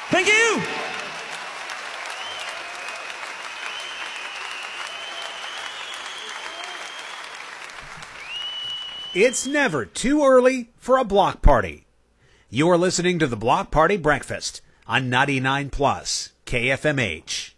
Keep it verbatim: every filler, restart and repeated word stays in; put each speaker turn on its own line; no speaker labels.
Thank you.
It's never too early for a block party. You're listening to the Block Party Breakfast on ninety-nine plus K F M H.